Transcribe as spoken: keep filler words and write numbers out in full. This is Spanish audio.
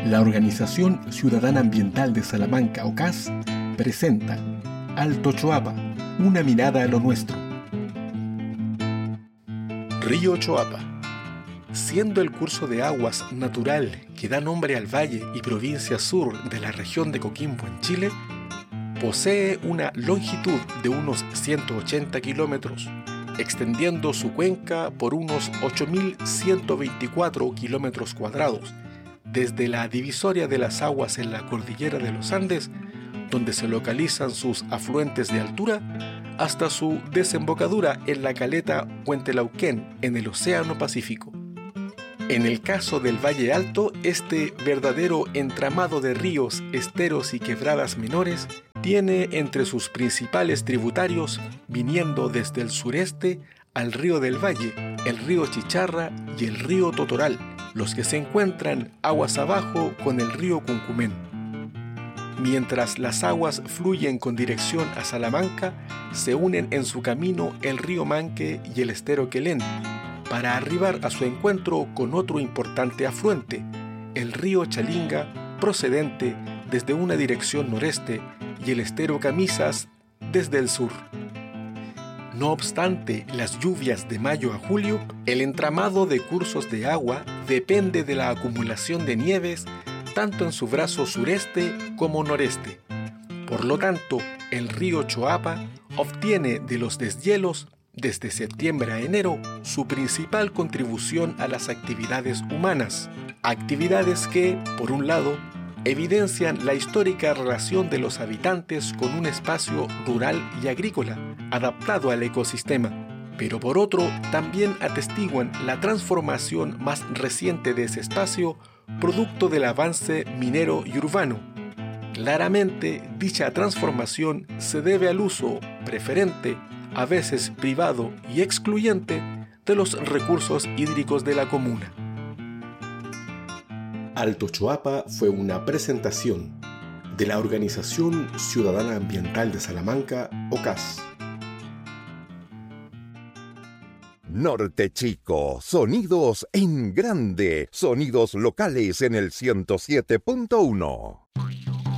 La Organización Ciudadana Ambiental de Salamanca, O C A S, presenta Alto Choapa, una mirada a lo nuestro. Río Choapa. Siendo el curso de aguas natural que da nombre al valle y provincia sur de la región de Coquimbo en Chile, posee una longitud de unos ciento ochenta kilómetros, extendiendo su cuenca por unos ocho mil ciento veinticuatro kilómetros cuadrados, desde la divisoria de las aguas en la cordillera de los Andes, donde se localizan sus afluentes de altura, hasta su desembocadura en la caleta Huentelauquén, en el Océano Pacífico. En el caso del Valle Alto, este verdadero entramado de ríos, esteros y quebradas menores tiene entre sus principales tributarios, viniendo desde el sureste, al río del Valle, el río Chicharra y el río Totoral, los que se encuentran aguas abajo con el río Cuncumén. Mientras las aguas fluyen con dirección a Salamanca, se unen en su camino el río Manque y el estero Quelén, para arribar a su encuentro con otro importante afluente, el río Chalinga, procedente desde una dirección noreste, y el estero Camisas desde el sur. No obstante las lluvias de mayo a julio, el entramado de cursos de agua depende de la acumulación de nieves tanto en su brazo sureste como noreste. Por lo tanto, el río Choapa obtiene de los deshielos desde septiembre a enero su principal contribución a las actividades humanas, actividades que, por un lado, evidencian la histórica relación de los habitantes con un espacio rural y agrícola, adaptado al ecosistema, pero por otro, también atestiguan la transformación más reciente de ese espacio, producto del avance minero y urbano. Claramente, dicha transformación se debe al uso preferente, a veces privado y excluyente, de los recursos hídricos de la comuna. Alto Choapa fue una presentación de la Organización Ciudadana Ambiental de Salamanca, O C A S. Norte Chico, sonidos en grande, sonidos locales en el ciento siete punto uno.